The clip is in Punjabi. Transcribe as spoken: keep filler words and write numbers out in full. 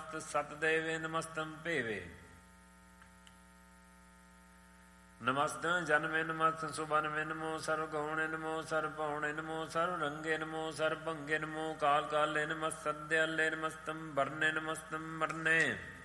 ਨਮਸਤ ਸਤਦੇਵੇ ਨਮਸਤੰ ਭੇਵੇ। ਨਮਸਤੰ ਜਨਮੇ ਨਮਸਤੰ ਸੁਬਨਮੇ ਨਮੋ ਸਰਵ ਗੌਣੇ ਨਮੋ ਸਰਵ ਭਉਣੇ ਨਮੋ ਸਰਵ ਰੰਗੇ ਨਮੋ ਸਰਵ ਭੰਗੇ ਨਮੋ ਕਾਲ ਕਾਲੇ ਨਮਸਤ ਦਿਆਲੇ ਨਮਸਤੰ ਵਰਨੇ ਨਮਸਤੰ ਮਰਨੇ।